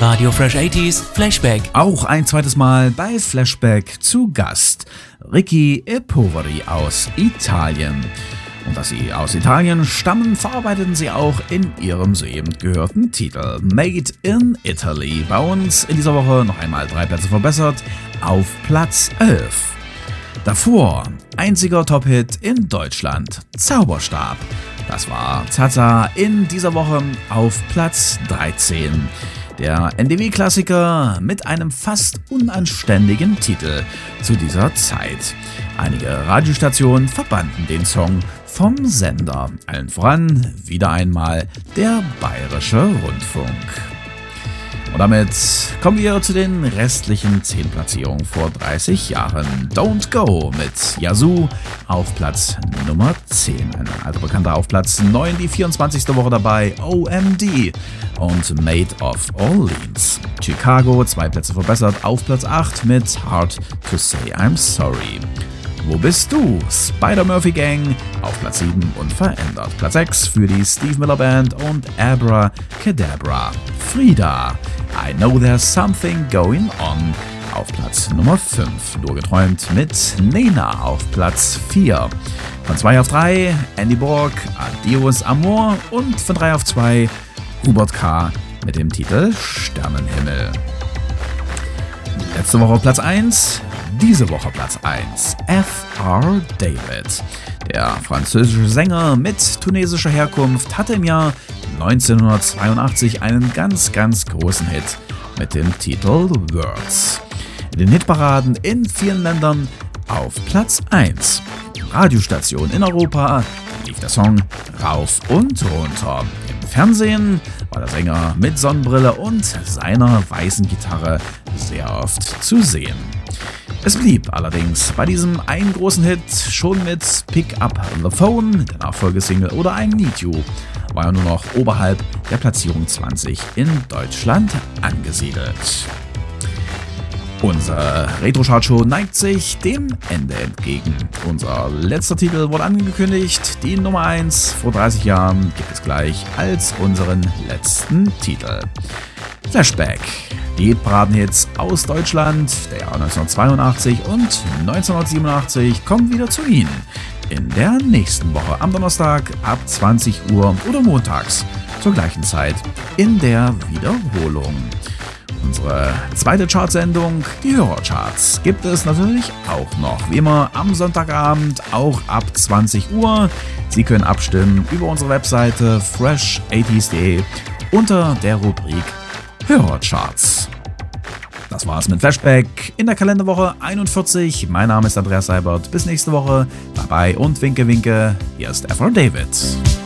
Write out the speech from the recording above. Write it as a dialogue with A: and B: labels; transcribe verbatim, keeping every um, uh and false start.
A: Radio Fresh achtziger Flashback.
B: Auch ein zweites Mal bei Flashback zu Gast Ricky e Poveri aus Italien. Und dass sie aus Italien stammen, verarbeiteten sie auch in ihrem soeben gehörten Titel Made in Italy. Bei uns in dieser Woche noch einmal drei Plätze verbessert, auf Platz elf. Davor einziger Top-Hit in Deutschland, Zauberstab. Das war Zaza in dieser Woche auf Platz dreizehn. Der N D W-Klassiker mit einem fast unanständigen Titel zu dieser Zeit. Einige Radiostationen verbannten den Song vom Sender. Allen voran wieder einmal der Bayerische Rundfunk. Und damit kommen wir zu den restlichen zehn Platzierungen vor dreißig Jahren. Don't Go mit Yazoo auf Platz Nummer zehn. Ein alter Bekannter auf Platz neun, die vierundzwanzigste Woche dabei, O M D und Made of Orleans. Chicago, zwei Plätze verbessert, auf Platz acht mit Hard to Say I'm Sorry. Wo bist du? Spider-Murphy Gang auf Platz sieben und verändert. Platz sechs für die Steve Miller Band und Abra Cadabra. Frida, I Know There's Something Going On auf Platz Nummer fünf. Nur geträumt mit Nena auf Platz vier. Von zwei auf drei Andy Borg, Adios Amor und von drei auf zwei Hubert K. mit dem Titel Sternenhimmel. Letzte Woche Platz eins. Diese Woche Platz eins, F R David. Der französische Sänger mit tunesischer Herkunft hatte im Jahr neunzehnhundertzweiundachtzig einen ganz, ganz großen Hit mit dem Titel Words. In den Hitparaden in vielen Ländern auf Platz eins. Radiostationen in Europa lief der Song rauf und runter. Im Fernsehen war der Sänger mit Sonnenbrille und seiner weißen Gitarre sehr oft zu sehen. Es blieb allerdings bei diesem einen großen Hit schon mit Pick Up the Phone, der Nachfolgesingle oder I Need You, war er nur noch oberhalb der Platzierung zwanzig in Deutschland angesiedelt. Unsere Retro-Chart-Show neigt sich dem Ende entgegen. Unser letzter Titel wurde angekündigt, die Nummer eins vor dreißig Jahren gibt es gleich als unseren letzten Titel. Flashback. Die Hitparaden-Hits aus Deutschland der Jahre neunzehnhundertzweiundachtzig und neunzehnhundertsiebenundachtzig kommen wieder zu Ihnen in der nächsten Woche am Donnerstag ab zwanzig Uhr oder montags zur gleichen Zeit in der Wiederholung. Unsere zweite Chartsendung, die Hörercharts, gibt es natürlich auch noch. Wie immer am Sonntagabend, auch ab zwanzig Uhr. Sie können abstimmen über unsere Webseite fresh achtziger punkt de unter der Rubrik Hörercharts. Das war's mit Flashback in der Kalenderwoche einundvierzig. Mein Name ist Andreas Seibert. Bis nächste Woche. Bye bye und winke winke. Hier ist F R David.